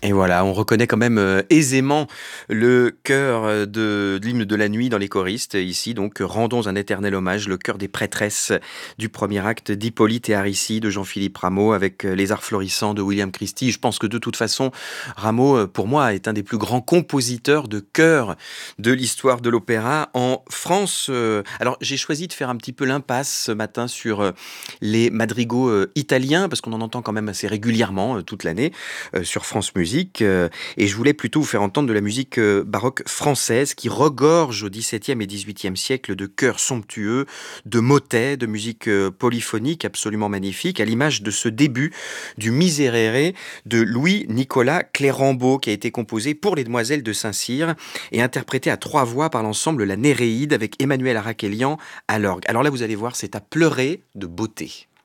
Et voilà, on reconnaît quand même aisément le chœur de l'hymne de la nuit dans les choristes. Ici, donc, rendons un éternel hommage, le chœur des prêtresses du premier acte d'Hippolyte et Aricie de Jean-Philippe Rameau avec les arts florissants de William Christie. Je pense que de toute façon, Rameau, pour moi, est un des plus grands compositeurs de chœurs de l'histoire de l'opéra en France. Alors, j'ai choisi de faire un petit peu l'impasse ce matin sur les madrigaux italiens, parce qu'on en entend quand même assez régulièrement toute l'année sur France Musique. Et je voulais plutôt vous faire entendre de la musique baroque française qui regorge au XVIIe et XVIIIe siècle de chœurs somptueux, de motets, de musique polyphonique absolument magnifique, à l'image de ce début du Miserere de Louis-Nicolas Clérambault, qui a été composé pour les Demoiselles de Saint-Cyr et interprété à trois voix par l'ensemble La Néréide avec Emmanuel Arakelian à l'orgue. Alors là, vous allez voir, c'est à pleurer de beauté.